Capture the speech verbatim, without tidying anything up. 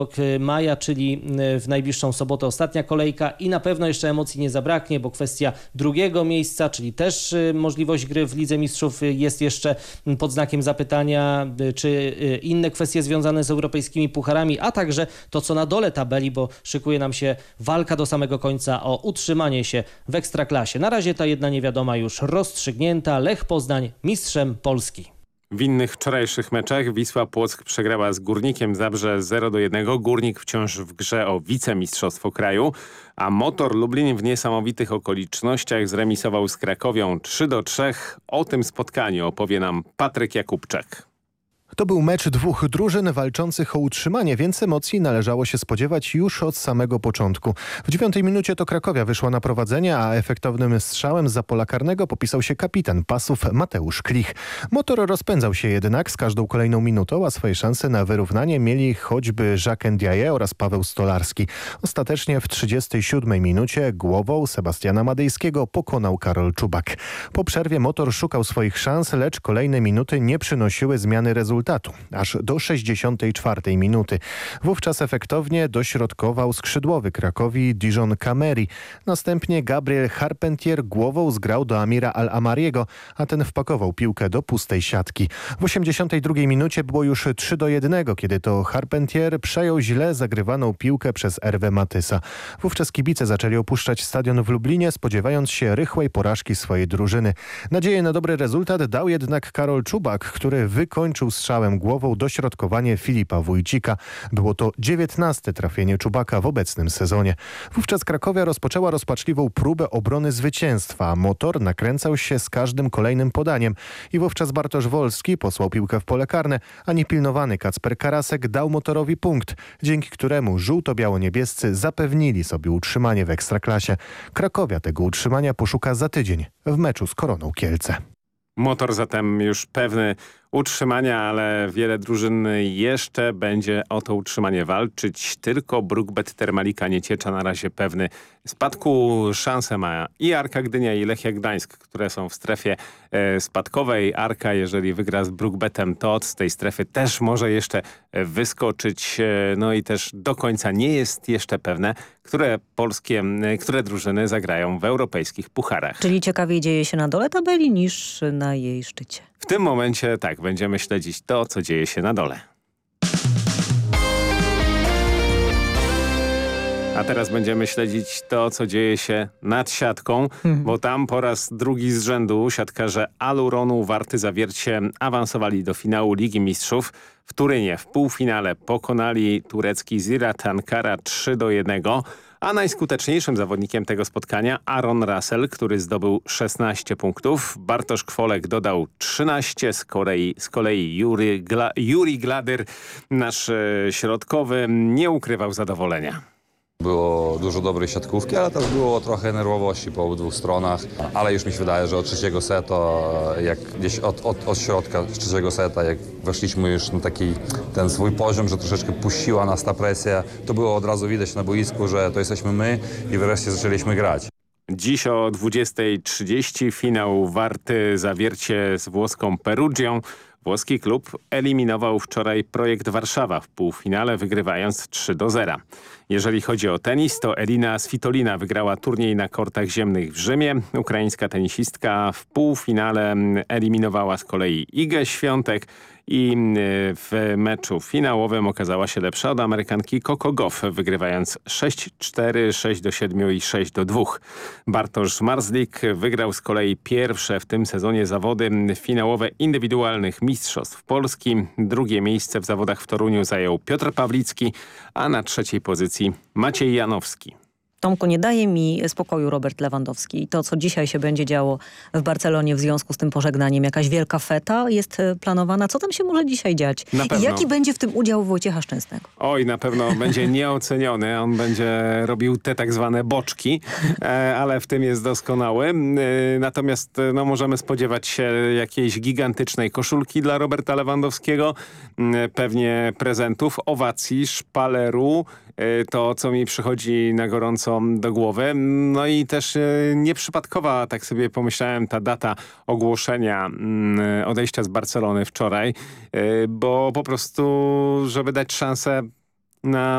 maja, czyli w najbliższą sobotę ostatnia kolejka i na pewno jeszcze emocji nie zabraknie, bo kwestia drugiego miejsca, czyli też możliwość gry w Lidze Mistrzów jest jeszcze pod znakiem zapytania, czy inne kwestie związane z europejskimi pucharami, a także to, co na dole tabeli, bo szykuje nam się walka do samego końca o utrzymanie się w Ekstraklasie. Na razie ta jedna niewiadoma już rozstrzygnięta. Lech Poznań mistrzem Polski. W innych wczorajszych meczach Wisła Płock przegrała z Górnikiem Zabrze zero do jednego. Górnik wciąż w grze o wicemistrzostwo kraju, a Motor Lublin w niesamowitych okolicznościach zremisował z Krakowią trzy do trzech. O tym spotkaniu opowie nam Patryk Jakubczak. To był mecz dwóch drużyn walczących o utrzymanie, więc emocji należało się spodziewać już od samego początku. W dziewiątej minucie to Krakowia wyszła na prowadzenie, a efektownym strzałem zza pola karnego popisał się kapitan Pasów Mateusz Klich. Motor rozpędzał się jednak z każdą kolejną minutą, a swoje szanse na wyrównanie mieli choćby Jacques Ndiaye oraz Paweł Stolarski. Ostatecznie w trzydziestej siódmej minucie głową Sebastiana Madejskiego pokonał Karol Czubak. Po przerwie Motor szukał swoich szans, lecz kolejne minuty nie przynosiły zmiany rezultatu. Aż do sześćdziesiątej czwartej minuty. Wówczas efektownie dośrodkował skrzydłowy Krakowi Dijon Kameri. Następnie Gabriel Charpentier głową zgrał do Amira Al-Amariego, a ten wpakował piłkę do pustej siatki. W osiemdziesiątej drugiej minucie było już trzy do jednego, kiedy to Charpentier przejął źle zagrywaną piłkę przez Hervé Matysa. Wówczas kibice zaczęli opuszczać stadion w Lublinie, spodziewając się rychłej porażki swojej drużyny. Nadzieję na dobry rezultat dał jednak Karol Czubak, który wykończył strzał głową dośrodkowanie Filipa Wójcika. Było to dziewiętnaste trafienie Czubaka w obecnym sezonie. Wówczas Krakowia rozpoczęła rozpaczliwą próbę obrony zwycięstwa, a Motor nakręcał się z każdym kolejnym podaniem. I wówczas Bartosz Wolski posłał piłkę w pole karne, a niepilnowany Kacper Karasek dał Motorowi punkt, dzięki któremu żółto-biało-niebiescy zapewnili sobie utrzymanie w Ekstraklasie. Krakowia tego utrzymania poszuka za tydzień w meczu z Koroną Kielce. Motor zatem już pewny utrzymania, ale wiele drużyn jeszcze będzie o to utrzymanie walczyć. Tylko Brukbet Termalika Nieciecza na razie pewny spadku. Szansę ma i Arka Gdynia, i Lechia Gdańsk, które są w strefie e, spadkowej. Arka, jeżeli wygra z Brukbetem, to z tej strefy też może jeszcze wyskoczyć. E, no i też do końca nie jest jeszcze pewne, które polskie, e, które drużyny zagrają w europejskich pucharach. Czyli ciekawiej dzieje się na dole tabeli niż na jej szczycie. W tym momencie tak, będziemy śledzić to, co dzieje się na dole. A teraz będziemy śledzić to, co dzieje się nad siatką, hmm. bo tam po raz drugi z rzędu siatkarze Aluronu Warty Zawiercie awansowali do finału Ligi Mistrzów. W Turynie w półfinale pokonali turecki Ziraat Ankara trzy do jednego. A najskuteczniejszym zawodnikiem tego spotkania Aaron Russell, który zdobył szesnaście punktów. Bartosz Kwolek dodał trzynaście, z kolei, z kolei Juri, Gla, Juri Gladyr, nasz e, środkowy, nie ukrywał zadowolenia. Było dużo dobrej siatkówki, ale też było trochę nerwowości po obydwu stronach. Ale już mi się wydaje, że od trzeciego seta, jak gdzieś od, od, od środka trzeciego seta, jak weszliśmy już na taki ten swój poziom, że troszeczkę puściła nas ta presja, to było od razu widać na boisku, że to jesteśmy my i wreszcie zaczęliśmy grać. Dziś o dwudziestej trzydzieści finał Warty Zawiercie z włoską Perugią. Włoski klub eliminował wczoraj Projekt Warszawa w półfinale, wygrywając trzy do zera. Jeżeli chodzi o tenis, to Elina Svitolina wygrała turniej na kortach ziemnych w Rzymie. Ukraińska tenisistka w półfinale eliminowała z kolei Igę Świątek i w meczu finałowym okazała się lepsza od Amerykanki Coco Gauff, wygrywając sześć cztery, sześć do siedmiu i sześć do dwóch. Bartosz Marzlik wygrał z kolei pierwsze w tym sezonie zawody finałowe indywidualnych mistrzostw Polski. Drugie miejsce w zawodach w Toruniu zajął Piotr Pawlicki, a na trzeciej pozycji Maciej Janowski. Tomku, nie daje mi spokoju Robert Lewandowski. I to, co dzisiaj się będzie działo w Barcelonie w związku z tym pożegnaniem, jakaś wielka feta jest planowana. Co tam się może dzisiaj dziać? I jaki będzie w tym udział Wojciecha Szczęsnego? Oj, na pewno będzie nieoceniony. On będzie robił te tak zwane boczki, ale w tym jest doskonały. Natomiast no, możemy spodziewać się jakiejś gigantycznej koszulki dla Roberta Lewandowskiego, pewnie prezentów, owacji, szpaleru. To, co mi przychodzi na gorąco do głowy. No i też nieprzypadkowa, tak sobie pomyślałem, ta data ogłoszenia odejścia z Barcelony wczoraj, bo po prostu, żeby dać szansę na